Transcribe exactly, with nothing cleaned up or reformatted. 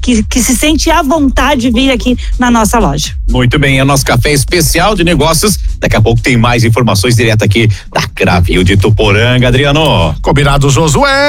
que, que se sente à vontade de vir aqui na nossa loja. Muito bem, é o nosso café especial de negócios. Daqui a pouco tem mais informações direto aqui da Cravil de Tuporanga, Adriano. Combinado, Josué.